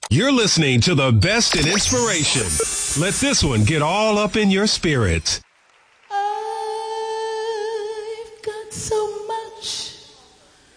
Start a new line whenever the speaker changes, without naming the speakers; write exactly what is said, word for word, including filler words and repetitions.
You're listening to the best in inspiration. Let this one get all up in your spirit.
I've got so much